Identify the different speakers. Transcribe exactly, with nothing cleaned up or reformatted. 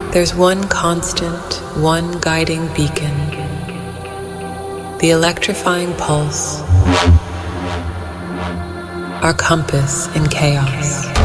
Speaker 1: There's one constant, one guiding beacon, the electrifying pulse, our compass in chaos.